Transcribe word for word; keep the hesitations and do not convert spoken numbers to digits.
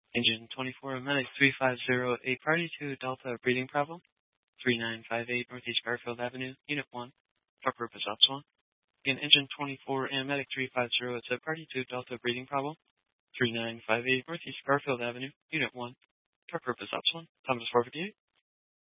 Engine twenty-four, Medic three five zero, a party to Delta breathing problem, three nine five eight Northeast Garfield Avenue, Unit one, for purpose Epsilon. Again, Engine twenty-four and Medic three five zero, it's a party to Delta breathing problem, three nine five eight Northeast Garfield Avenue, Unit one, for purpose Epsilon. Thomas four fifty-eight.